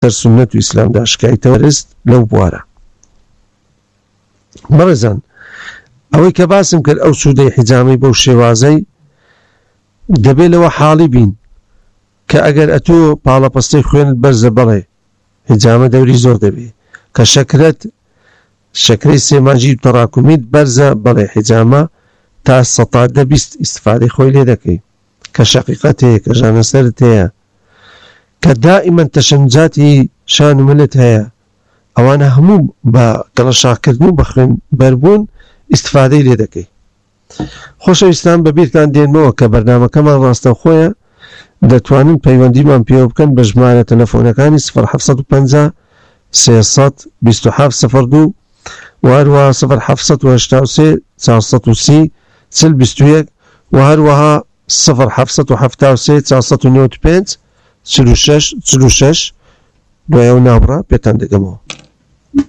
سنت و ئیسلام داشکایتەوە ڕست لەو بوارە. بەڕێزان ئەوەی کە باسم کرد ئەو سوودەی حیجامی بەو شێوازەی دەبێت لەوە حاڵی بین کە ئەگەر ئەتۆ پاڵەپەستەی خوێنت بەرزە بەڵێ حیجامە دەوری زۆر دەبێت کە شەکرەی سێماجی تەڕاکمیت بەرزە بەڵێ حیجامە تا 120 ئیستفادەی خۆی لێ دەکەی کە شەقیقەت هەیە کە ژانەسەرت هەیە کە دائیمەن تەشەنجاتی شان و ملت هەیە ئەوانە هەموو بە گەڵەشاکردن و بە خوێن بەربوون ئیستفادەی لێ دەکەی. خۆشەویستان بەبیرتان دێنمەوە کە بەرنامەکەمان ڕاستەوخۆیە دەتوانن پەیوەندیمان پێوە بکەن بە ژمارە تەلەفۆنەکانی 0750 327 و هەروەها 0783 430 4021 و هەروەها 0773 495 46 دوایە و ناوڕە پێتان دەگەمەوە.